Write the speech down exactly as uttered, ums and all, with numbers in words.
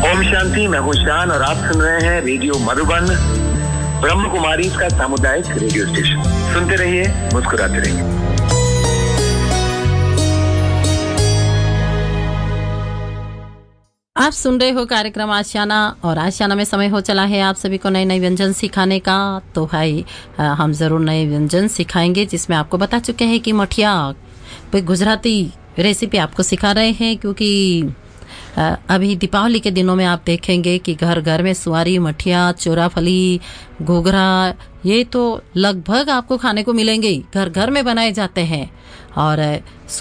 ओम शांति, मैं हूं शान और आप सुन रहे हैं रेडियो मधुबन, ब्रह्म कुमारी का सामुदायिक रेडियो स्टेशन। सुनते रहिए, मुस्कुराते रहिए। आप सुन रहे हो कार्यक्रम आशियाना, और आशियाना में समय हो चला है आप सभी को नए नए व्यंजन सिखाने का। तो भाई हम ज़रूर नए व्यंजन सिखाएंगे, जिसमें आपको बता चुके हैं कि मठिया कोई गुजराती रेसिपी आपको सिखा रहे हैं, क्योंकि अभी दीपावली के दिनों में आप देखेंगे कि घर घर में सुवारी, मठिया, चोराफली, घोघरा, ये तो लगभग आपको खाने को मिलेंगे, घर घर में बनाए जाते हैं। और